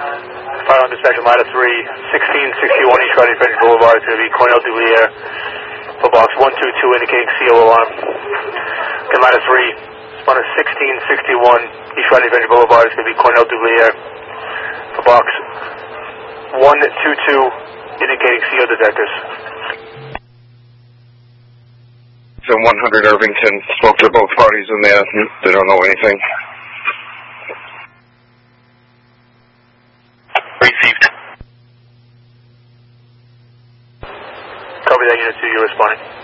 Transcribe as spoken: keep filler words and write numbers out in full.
Fire on dispatcher, Ladder three, sixteen sixty-one East Riding French Boulevard. It's going to be Cornell Dublier for box one two two indicating C O alarm. Okay, Ladder three, responder sixteen sixty-one East Riding French Boulevard. It's going to be Cornell Dublier for box one two two indicating C O detectors. So one hundred Irvington spoke to both parties in there. They don't know anything. Received. Copy that, Unit two, you're responding.